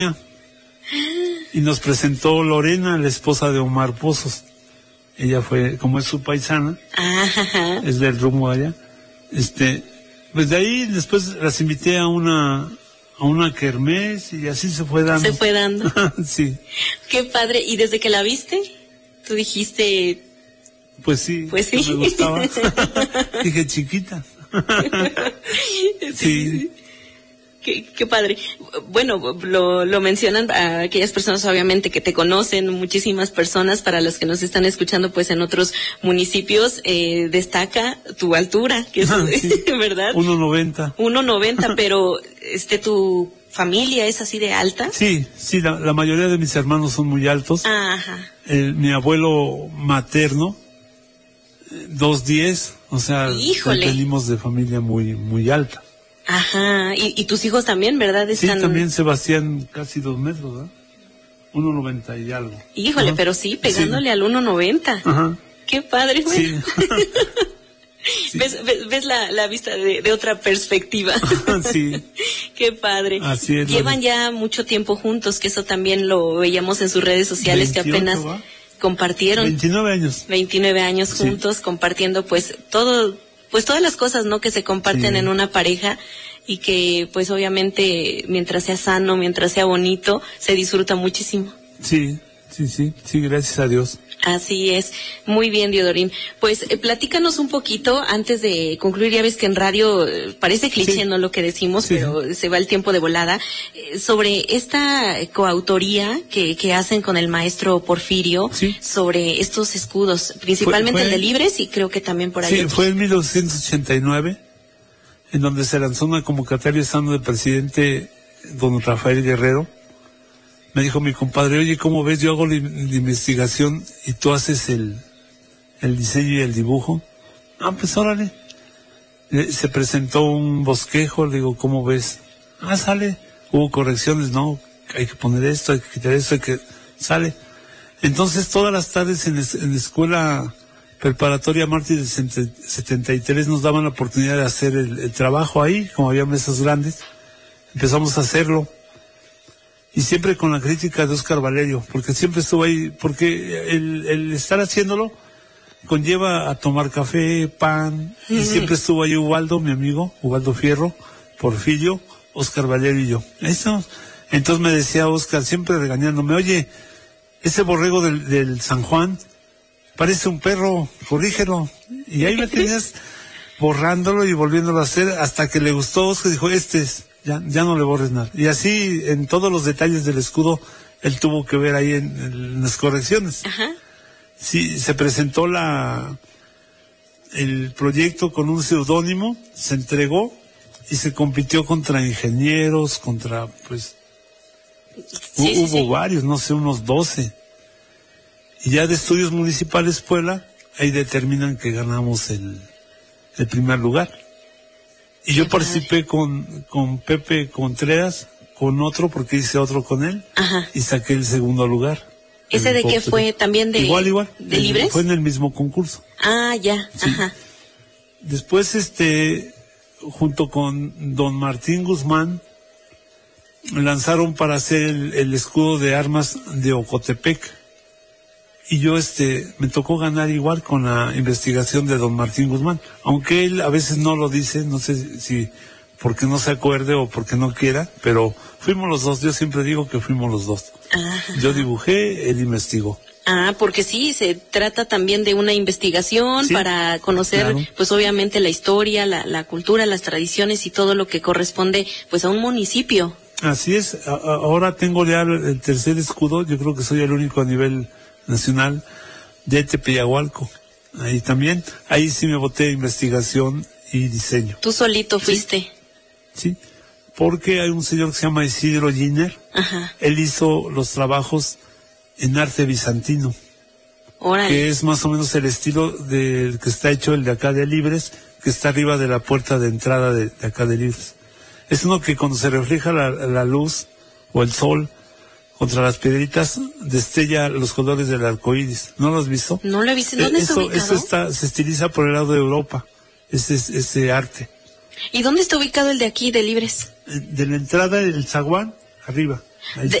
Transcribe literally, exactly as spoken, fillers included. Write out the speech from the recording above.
y nos presentó Lorena, la esposa de Omar Pozos. Ella fue, como es su paisana, ajá, es del rumbo allá. Este, pues de ahí después las invité a una a una kermés y así se fue dando. Se fue dando. Sí. Qué padre. ¿Y desde que la viste, tú dijiste? Pues sí. Pues sí. Me gustaba. Dije, chiquita. Sí. Sí. Qué, qué padre. Bueno, lo, lo mencionan a aquellas personas obviamente que te conocen, muchísimas personas, para las que nos están escuchando pues en otros municipios, eh, destaca tu altura, que es, Ah, sí. ¿verdad? uno noventa. uno noventa, pero este tu familia es así de alta. Sí, sí, la, la mayoría de mis hermanos son muy altos. Ajá. El, mi abuelo materno, dos diez, o sea, Híjole. venimos de familia muy muy alta. Ajá, y, y tus hijos también, ¿verdad? Están... Sí, también Sebastián, casi dos metros, ¿verdad? uno noventa y algo. Híjole, Ajá. pero sí, pegándole sí. al uno noventa. Ajá. Qué padre, güey. Sí. Sí. ¿Ves, ves, ves la, la vista de, de otra perspectiva? Sí. Qué padre. Así es. Llevan vale. ya mucho tiempo juntos, que eso también lo veíamos en sus redes sociales, veintiocho, que apenas ¿va? compartieron. veintinueve años. veintinueve años juntos, sí. compartiendo pues todo... pues todas las cosas, ¿no?, que se comparten sí. en una pareja, y que pues obviamente mientras sea sano, mientras sea bonito, se disfruta muchísimo. Sí, sí, sí, sí, gracias a Dios. Así es. Muy bien, Diodorín. Pues eh, platícanos un poquito antes de concluir. Ya ves que en radio eh, parece cliché, sí. no lo que decimos, sí. pero se va el tiempo de volada, eh, sobre esta coautoría que, que hacen con el maestro Porfirio, sí. sobre estos escudos, principalmente fue, fue, el de Libres, y creo que también por ahí. Sí, fue en mil novecientos ochenta y nueve, en donde se lanzó una convocatoria estando de presidente don Rafael Guerrero. Me dijo mi compadre, oye, ¿cómo ves? Yo hago la, la investigación y tú haces el, el diseño y el dibujo. Ah, pues órale. Eh, se presentó un bosquejo, le digo, ¿cómo ves? Ah, sale. Hubo correcciones, no, hay que poner esto, hay que quitar esto, hay que... Sale. Entonces, todas las tardes en, es, en la escuela preparatoria Mártir del setenta y tres nos daban la oportunidad de hacer el, el trabajo ahí, como había mesas grandes. Empezamos a hacerlo. Y siempre con la crítica de Óscar Valerio, porque siempre estuvo ahí, porque el, el estar haciéndolo conlleva a tomar café, pan, mm. y siempre estuvo ahí Ubaldo, mi amigo, Ubaldo Fierro, Porfirio, Óscar Valerio y yo. Ahí estamos. Entonces me decía Óscar, siempre regañándome, oye, ese borrego del, del San Juan parece un perro, corrígelo. Y ahí me tenías borrándolo y volviéndolo a hacer, hasta que le gustó Óscar, dijo, este es... Ya, ya no le borres nada. Y así, en todos los detalles del escudo, él tuvo que ver ahí en, en las correcciones. Ajá. Sí, se presentó la el proyecto con un seudónimo, se entregó y se compitió contra ingenieros, contra, pues, sí, hubo sí, sí. varios, no sé, unos doce. Y ya de Estudios Municipales Puebla, ahí determinan que ganamos el, el primer lugar. Y yo participé con, con Pepe Contreras, con otro, porque hice otro con él, ajá. y saqué el segundo lugar. ¿Ese de qué fue? ¿También de Igual, igual. ¿De Libres? Fue en el mismo concurso. Ah, ya, sí. Ajá. Después, este, junto con don Martín Guzmán, lanzaron para hacer el, el escudo de armas de Ocotepec. Y yo, este, me tocó ganar igual con la investigación de don Martín Guzmán. Aunque él a veces no lo dice, no sé si porque no se acuerde o porque no quiera, pero fuimos los dos. Yo siempre digo que fuimos los dos. Ajá. Yo dibujé, él investigó. Ah, porque sí, se trata también de una investigación, sí, para conocer, claro, pues obviamente la historia, la, la cultura, las tradiciones y todo lo que corresponde, pues a un municipio. Así es. A, ahora tengo ya el tercer escudo. Yo creo que soy el único a nivel nacional de Tepeyahualco. Ahí también, ahí sí me boté investigación y diseño. ¿Tú solito fuiste? Sí, sí, porque hay un señor que se llama Isidro Giner. Ajá. Él hizo los trabajos en arte bizantino. Órale. Que es más o menos el estilo del que está hecho el de acá de Libres, que está arriba de la puerta de entrada de, de acá de Libres. Es uno que cuando se refleja la, la luz o el sol contra las piedritas, destella los colores del arco iris. ¿No lo has visto? No lo he visto. ¿Dónde eso, está ubicado? Eso está, se estiliza por el lado de Europa, ese, ese arte. ¿Y dónde está ubicado el de aquí, de Libres? De la entrada del zaguán, arriba. De,